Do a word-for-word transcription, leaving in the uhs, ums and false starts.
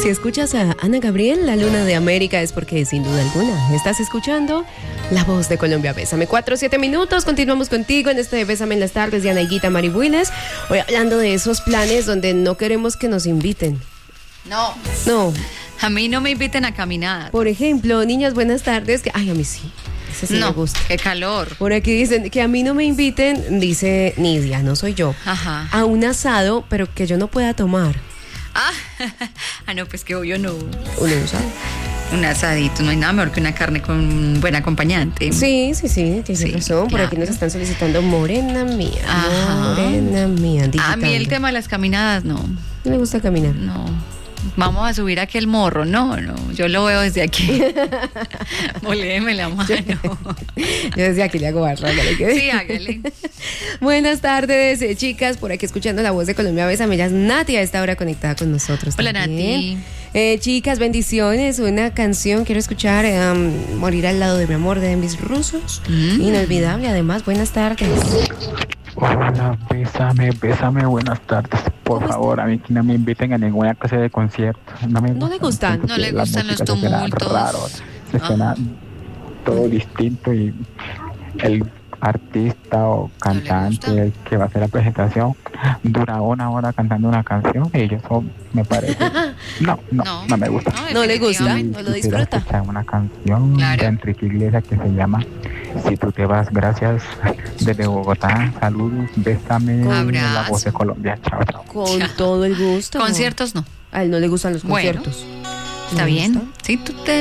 Si escuchas a Ana Gabriel, La Luna de América, es porque sin duda alguna estás escuchando La Voz de Colombia. Bésame, cuatro, siete minutos, continuamos contigo en este Bésame en las tardes de Anaiguita Maribuiles. Hoy hablando de esos planes donde no queremos que nos inviten. No. No. A mí no me inviten a caminar. Por ejemplo, niñas, buenas tardes. Que, ay, a mí sí. Ese sí no, me gusta. Qué calor. Por aquí dicen que a mí no me inviten, dice Nidia, no soy yo, Ajá. a un asado, pero que yo no pueda tomar. Ah, ah no, pues que obvio no. Un asado. Un asadito, no hay nada mejor que una carne con un buen acompañante. Sí, sí, sí, tienes Sí, razón. Por claro. aquí nos están solicitando morena mía, Ajá. morena mía. A mí el digitando. tema de las caminadas, no. No me gusta caminar. No. Vamos a subir aquí el morro. No, no. Yo lo veo desde aquí. Molédeme la mano. Yo desde aquí le hago barra. hágale que- Sí, hágale. Buenas tardes, eh, chicas. Por aquí escuchando La Voz de Colombia. Bésame, ya es Nati a esta hora conectada con nosotros. Hola, también. Nati. Eh, chicas, bendiciones. Una canción quiero escuchar, um, Morir al lado de mi amor, de Envis Rusos. Mm. Inolvidable, además. Buenas tardes. Hola, bésame, bésame, buenas tardes. Por ¿Cómo favor, a mí que no me inviten a ninguna clase de concierto. No, me ¿No le gustan? porque No le la gustan los música se suena tumultos. raro, se Ah. suena todo distinto y el artista o cantante gusta? el que va a hacer la presentación dura una hora cantando una canción y eso me parece... No, no, no, No. me gusta. No le gusta. definitivamente. No lo Quisiera disfruta. escuchar una canción Claro. de Enrique Iglesias que se llama Si tú te vas, gracias, desde Bogotá. Saludos, bésame, Con- en La Abrazo. Voz de Colombia. Chao, chao. Con Chao. todo el gusto. Conciertos no. A él no le gustan los Bueno, conciertos. Está ¿Le bien. gusta? Sí, tú te